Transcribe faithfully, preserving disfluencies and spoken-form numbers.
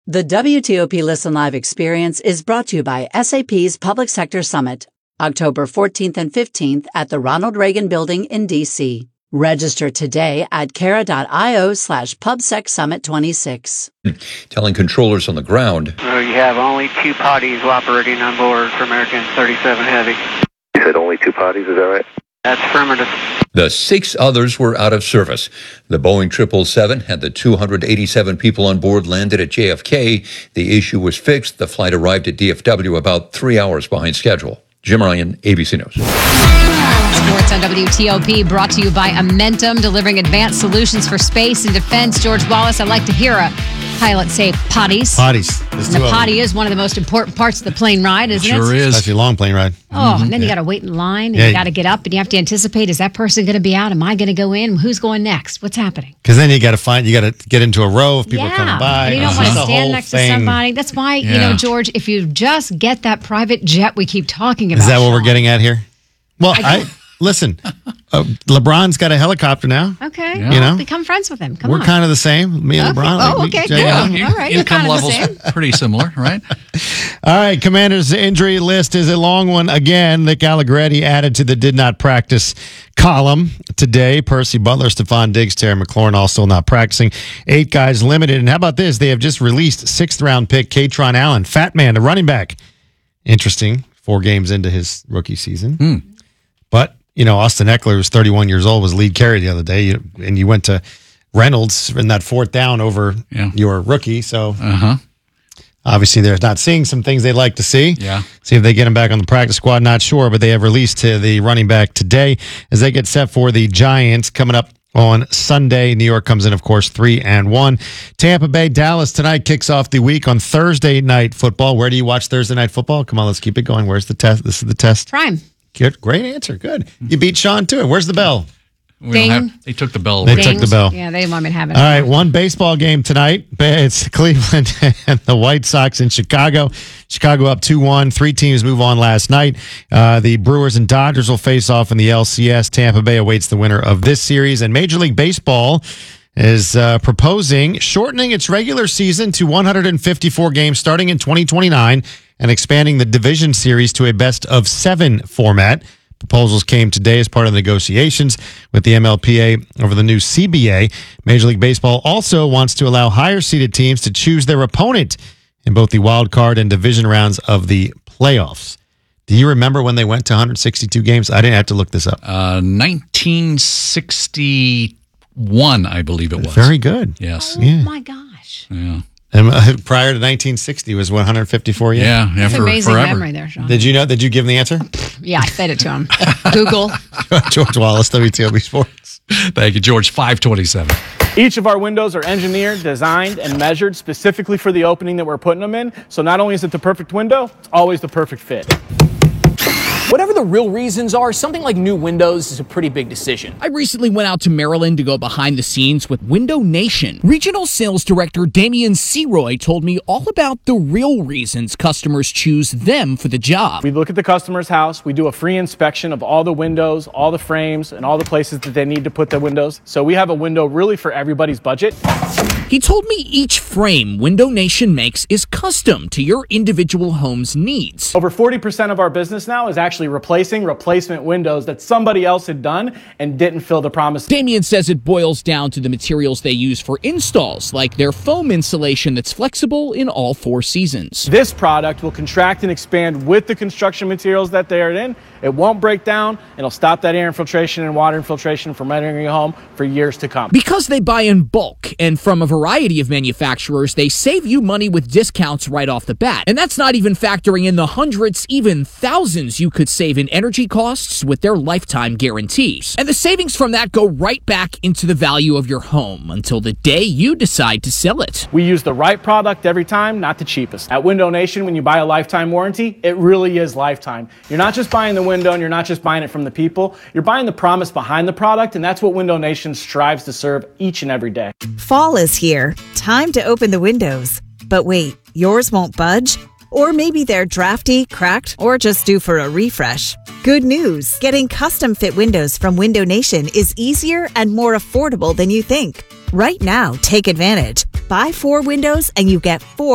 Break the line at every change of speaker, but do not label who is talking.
The W T O P Listen Live experience is brought to you by S A P's Public Sector Summit, October fourteenth and fifteenth at the Ronald Reagan Building in D C. Register today at cara.io slash PubSec Summit twenty-six.
Telling controllers on the ground.
So you have only two potties operating on board for American thirty-seven Heavy.
You said only two potties, is that right?
That's affirmative.
The six others were out of service. The Boeing triple seven had the two hundred eighty-seven people on board landed at J F K. The issue was fixed. The flight arrived at D F W about three hours behind schedule. Jim Ryan, A B C News.
Sports on W T O P brought to you by Amentum, delivering advanced solutions for space and defense. George Wallace, I'd like to hear a pilot say potties.
Potties.
And the potty is one of the most important parts of the plane ride, isn't it?
Sure is. Especially a long plane ride.
Oh, mm-hmm. And then you got to wait in line, and
yeah.
you got to get up, and you have to anticipate, is that person going to be out? Am I going to go in? Who's going next? What's happening?
Because then you got to find, you got to get into a row of people
yeah.
coming by.
And you don't
uh-huh.
want to stand next
thing.
to somebody. That's why, yeah. you know, George, if you just get that private jet we keep talking about.
Is that what
Sean.
we're getting at here? Well, I, I listen, uh, LeBron's got a helicopter now.
Okay.
Yeah. You know?
Become friends with him. Come
we're
on.
kind of the same, me and
okay.
LeBron.
Oh,
like,
okay.
we,
Yeah.
yeah.
All right.
Income
kind of
levels pretty similar, right?
All right. Commander's injury list is a long one again. Nick Allegretti added to the did not practice column today. Percy Butler, Stephon Diggs, Terry McLaurin all still not practicing. Eight guys limited. And how about this? They have just released sixth round pick Katron Allen, Fat Man, the running back. Interesting. Four games into his rookie season.
Hmm.
But, you know, Austin Eckler, who's thirty-one years old, was lead carry the other day. And you went to Reynolds in that fourth down over
yeah.
your rookie. So
uh-huh.
obviously they're not seeing some things they'd like to see.
Yeah.
See if they get him back on the practice squad. Not sure, but they have released to the running back today as they get set for the Giants coming up on Sunday. New York comes in, of course, three and one. Tampa Bay, Dallas tonight kicks off the week on Thursday night football. Where do you watch Thursday night football? Come on, let's keep it going. Where's the test? This is the test.
Prime.
Good, great answer. Good. You beat Sean to it. Where's the bell?
We
Ding.
don't have, they took the bell
They
away.
took the bell.
Yeah, they didn't want me to have it.
All right, one baseball game tonight. It's Cleveland and the White Sox in Chicago. Chicago up two one. Three teams move on last night. Uh, the Brewers and Dodgers will face off in the L C S. Tampa Bay awaits the winner of this series. And Major League Baseball is uh, proposing shortening its regular season to one hundred fifty-four games starting in twenty twenty-nine and expanding the division series to a best of seven format. Proposals came today as part of the negotiations with the M L P A over the new C B A. Major League Baseball also wants to allow higher-seeded teams to choose their opponent in both the wild card and division rounds of the playoffs. Do you remember when they went to one hundred sixty-two games? I didn't have to look this up.
Uh, nineteen sixty-one, I believe it was.
Very good.
Yes.
Oh,
yeah.
my gosh.
Yeah.
And uh, prior to nineteen sixty was one hundred fifty-four. Yeah.
Yeah. yeah
That's
for,
amazing
forever.
memory there, Sean.
Did you know? Did you give him the answer?
Yeah, I fed it to him. Google.
George Wallace, W T O P Sports.
Thank you, George. five twenty-seven.
Each of our windows are engineered, designed, and measured specifically for the opening that we're putting them in. So not only is it the perfect window, it's always the perfect fit.
Whatever the real reasons are, something like new windows is a pretty big decision. I recently went out to Maryland to go behind the scenes with Window Nation. Regional Sales Director Damian Seroy told me all about the real reasons customers choose them for the job.
We look at the customer's house, we do a free inspection of all the windows, all the frames, and all the places that they need to put the windows. So we have a window really for everybody's budget.
He told me each frame Window Nation makes is custom to your individual home's needs.
Over forty percent of our business now is actually replacing replacement windows that somebody else had done and didn't fill the promise.
Damian says it boils down to the materials they use for installs, like their foam insulation that's flexible in all four seasons.
This product will contract and expand with the construction materials that they are in. It won't break down. It'll stop that air infiltration and water infiltration from entering your home for years to come.
Because they buy in bulk and from a variety of manufacturers, they save you money with discounts right off the bat. And that's not even factoring in the hundreds, even thousands you could save in energy costs with their lifetime guarantees. And the savings from that go right back into the value of your home until the day you decide to sell it.
We use the right product every time, not the cheapest. At Window Nation, when you buy a lifetime warranty, it really is lifetime. You're not just buying the window and you're not just buying it from the people. You're buying the promise behind the product, and that's what Window Nation strives to serve each and every day.
Fall is here. Time to open the windows. But wait, yours won't budge? Or maybe they're drafty, cracked, or just due for a refresh. Good news! Getting custom fit windows from Window Nation is easier and more affordable than you think. Right now, take advantage. Buy four windows and you get four